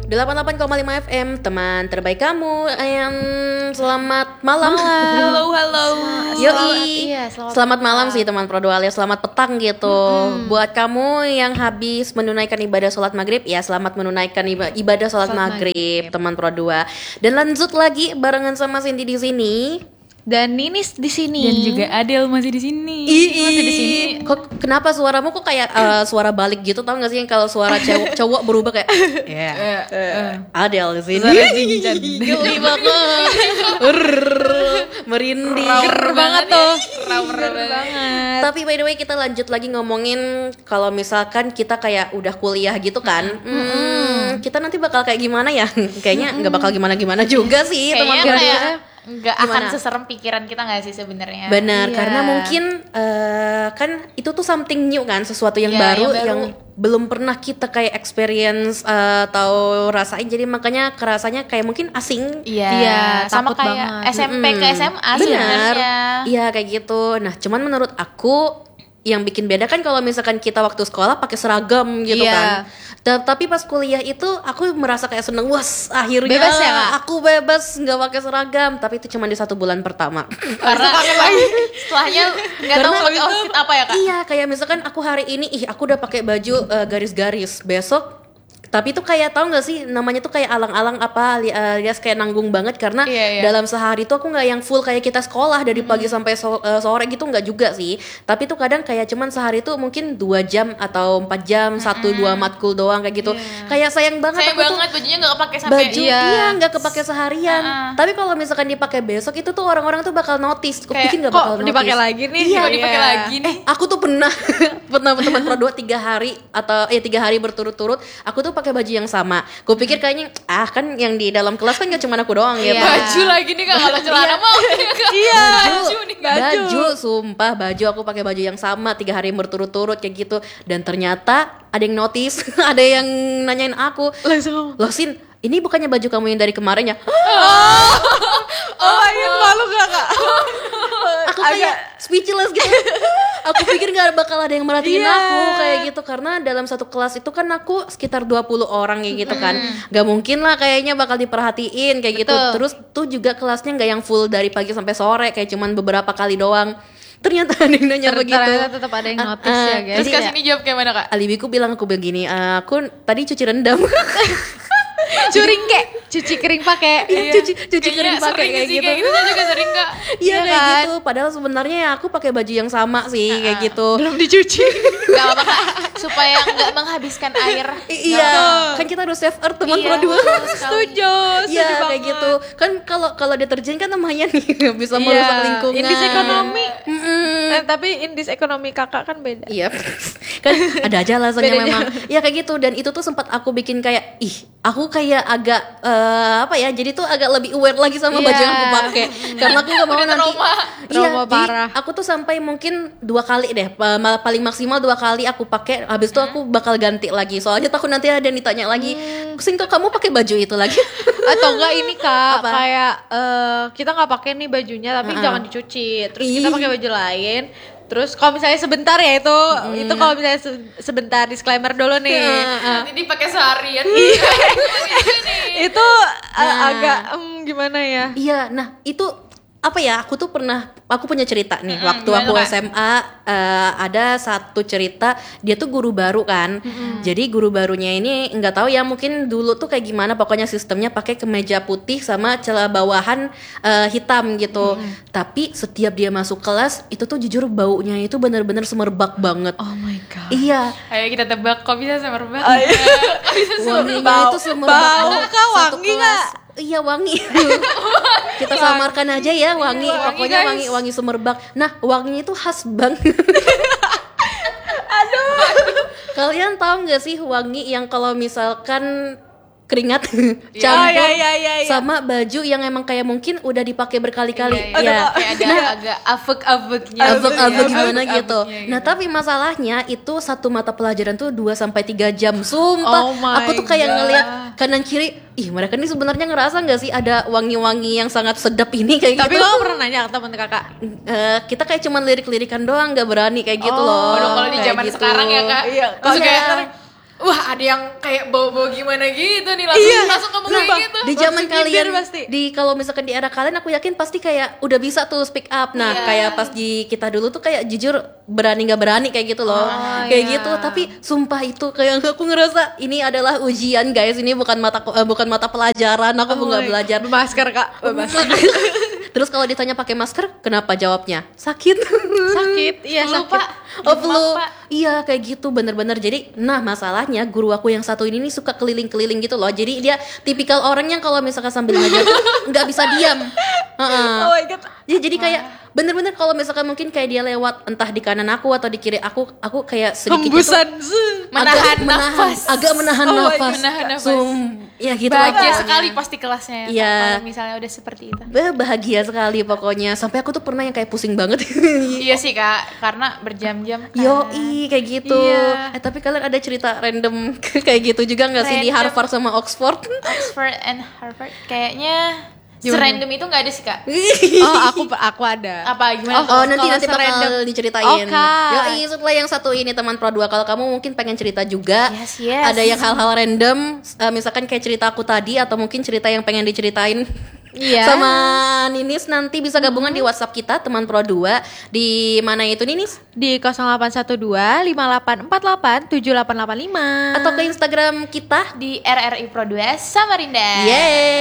88,5 FM, teman terbaik kamu. Selamat malam. Halo. Yoi. Selamat malam sih teman Pro 2 alias selamat petang gitu. Buat kamu yang habis menunaikan ibadah sholat maghrib, ya selamat menunaikan ibadah sholat maghrib, teman Pro 2. Dan lanjut lagi barengan sama Cindy di sini. Dan Ninis di sini. Dan juga Adel masih di sini. Masih di sini. Kok kenapa suaramu kok kayak suara balik gitu, tau gak sih yang kalau suara cowok berubah kayak Adel di sini. Suara Jinjan. Geli banget. Merinding. Ger banget tuh. banget. Tapi by the way kita lanjut lagi ngomongin kalau misalkan kita kayak udah kuliah gitu kan. Kita nanti bakal kayak gimana ya? Kayaknya nggak bakal gimana-gimana juga sih teman-teman. Kayak nggak akan Gimana? seserem pikiran kita nggak sih sebenarnya? Benar, Iya. karena mungkin kan itu tuh something new kan, sesuatu yang Iya, baru yang baru. yang belum pernah kita kayak experience atau rasain, jadi makanya kerasanya kayak mungkin asing. Iya, sama takut kayak banget. SMP ke SMA Benar, sebenarnya. iya kayak gitu. Nah, cuman menurut aku yang bikin beda kan kalau misalkan kita waktu sekolah pakai seragam gitu Iya. kan. Tapi pas kuliah itu aku merasa kayak seneng, was akhirnya Bebas ya, Kak? aku bebas nggak pakai seragam. Tapi itu cuma di 1 bulan pertama. Karena setelahnya nggak tahu Karena pakai outfit apa ya, Kak? Iya, kayak misalkan aku hari ini aku udah pakai baju garis-garis, besok tapi itu kayak tahu nggak sih namanya tuh kayak alang-alang apa alias kayak nanggung banget karena Iya. dalam sehari tuh aku nggak yang full kayak kita sekolah dari pagi sampai sore gitu, nggak juga sih, tapi tuh kadang kayak cuman sehari tuh mungkin 2 jam atau 4 jam 1-2 matkul doang kayak gitu. Kayak sayang banget Sayang aku tuh banget bajunya nggak kepake sampai baju iya nggak kepake seharian. Tapi kalau misalkan dipakai besok itu tuh orang-orang tuh bakal notice. Aku Kayak, pikir nggak kok bakal notice. dipakai lagi nih? Iya, Kok dipakai lagi nih. Aku tuh pernah teman Pro 2 3 hari atau 3 hari berturut-turut aku tuh pakai baju yang sama. Kupikir kayaknya kan yang di dalam kelas kan gak cuma aku doang gitu. Iya. Baju lagi nih, Kak, kalau celana mau. Iya. Baju, sumpah baju aku pakai baju yang sama 3 hari berturut-turut kayak gitu, dan ternyata ada yang notice, ada yang nanyain aku, Langsung. "Loh Sin, ini bukannya baju kamu yang dari kemarin ya?" Malu gak, Kak? Aku kayak speechless gitu. Aku pikir gak bakal ada yang merhatiin aku kayak gitu, karena dalam satu kelas itu kan aku sekitar 20 orang kayak gitu kan. Gak mungkin lah kayaknya bakal diperhatiin kayak gitu. Betul. Terus tuh juga kelasnya gak yang full dari pagi sampai sore, kayak cuman beberapa kali doang. Ternyata ada yang nanya begitu. Ternyata tetap ada yang notice ya, guys. Terus kasih ini jawab kayak mana, Kak? Alibiku bilang aku begini, aku tadi cuci rendam. Curing kek, cuci kering pakai. cuci kering Kayaknya pakai sering kayak sih, gitu. kayak gitu. Saya juga sering, Kak. Iya kayak kan? gitu. Padahal sebenarnya ya aku pakai baju yang sama sih kayak gitu. Belum dicuci. Gak apa-apa, Kak. Supaya nggak menghabiskan air. Iya, kan kita harus save earth teman Pro 2. betul sekali. Setuju Iya kayak banget. gitu. Kan kalau deterjen kan namanya nih bisa merusak lingkungan. Indeks ekonomi. Mm-mm. Tapi indeks ekonomi kakak kan beda. Iya. Kan ada aja alasannya Bedanya. memang. Iya kayak gitu, dan itu tuh sempat aku bikin kayak aku kayak agak jadi tuh agak lebih aware lagi sama baju yang aku pakai. Karena aku gak mau Udah nanti trauma. Trauma jadi parah. aku tuh sampai mungkin 2 kali deh, paling maksimal 2 kali aku pakai, habis itu aku bakal ganti lagi. Soalnya takut nanti ada yang ditanya lagi, "Sin, kok kamu pakai baju itu lagi?" Atau enggak ini Kak, Apa? kayak kita nggak pakai nih bajunya tapi jangan dicuci. Terus kita Ih. pakai baju lain. Terus kalau misalnya sebentar ya itu kalau misalnya sebentar, disclaimer dulu nih. Nanti dipakai seharian. Itu agak gimana ya? Iya, nah itu apa ya? Aku punya cerita nih. Waktu gimana, aku Kak? SMA ada satu cerita, dia tuh guru baru kan. Jadi guru barunya ini nggak tahu ya, mungkin dulu tuh kayak gimana. Pokoknya sistemnya pakai kemeja putih sama celana bawahan hitam gitu. Tapi setiap dia masuk kelas itu tuh jujur baunya itu benar-benar semerbak banget. Oh my god. Iya, Ayo kita tebak, kok bisa semerbak? wanginya itu semerbak bau, banget. Kak, Satu wangi kelas. nggak? Iya wangi. Kita samarkan aja ya wangi. Wangi, Pokoknya guys. wangi semerbak. Nah wanginya itu khas banget. Kalian tahu nggak sih wangi yang kalau misalkan keringat campur iya. sama baju yang emang kayak mungkin udah dipakai berkali-kali. Iya. Ya. Kayak ada agak avek-aveknya. Avek-avek Iya, gimana avek-aveknya gitu. Nah, tapi masalahnya itu satu mata pelajaran tuh 2 sampai 3 jam. Sumpah, Oh my aku tuh kayak God. ngelihat kanan kiri, mereka ini sebenarnya ngerasa nggak sih ada wangi-wangi yang sangat sedap ini kayak Tapi gitu. kamu pernah nanya ke temen kakak? Kita kayak cuman lirik-lirikan doang, nggak berani kayak gitu loh. Waduh, kalau di Kayak zaman gitu. sekarang ya, Kak. Iya, Kalau Iya. kayak sekarang Wah, ada yang kayak bau-bau gimana gitu nih, langsung ngomong kayak gitu. Di zaman Langsung nyindir kalian pasti. kalau misalkan di era kalian aku yakin pasti kayak udah bisa tuh speak up. Nah, kayak pas di kita dulu tuh kayak jujur berani nggak berani kayak gitu loh. Kayak gitu, tapi sumpah itu kayak aku ngerasa ini adalah ujian guys, ini bukan mata pelajaran, aku nggak belajar. Masker Kak. Terus kalau ditanya pakai masker, kenapa jawabnya? Sakit. Sakit, iya Flu, sakit. Pak. Oh Demam, flu, Pak. iya kayak gitu bener-bener. Jadi, nah masalahnya guru aku yang satu ini nih suka keliling-keliling gitu loh. Jadi dia tipikal orang yang kalau misalkan sambil ngajar tuh nggak bisa diam. Oh my god. Ya, jadi kayak bener-bener kalau misalkan mungkin kayak dia lewat entah di kanan aku atau di kiri aku kayak sedikitnya tuh Hembusan. agak menahan Oh my nafas. God, menahan nafas. Ya gitu Bahagia lah. sekali pasti kelasnya. Iya. Kalau misalnya udah seperti itu. Bahagia sekali pokoknya. Sampai aku tuh pernah yang kayak pusing banget. Iya sih Kak, karena berjam-jam kan. Yoi kayak gitu. Iya. Tapi kalian ada cerita random kayak gitu juga nggak sih di Random. Harvard sama Oxford? Oxford and Harvard kayaknya serandom itu nggak ada sih Kak. Oh, aku ada. Apa gimana? Oh, tuh? nanti Kalau bakal serandom. diceritain. Oke. Yoi, setelah yang satu ini teman Pro 2, kalau kamu mungkin pengen cerita juga, Yes. ada yang hal-hal random, misalkan kayak cerita aku tadi atau mungkin cerita yang pengen diceritain. Iya. Sama Ninis nanti bisa gabungan di WhatsApp kita teman Pro 2 di mana itu Ninis? Di 0812 5848 7885. Atau ke Instagram kita? Di RRI Pro 2 Samarinda. Yeay.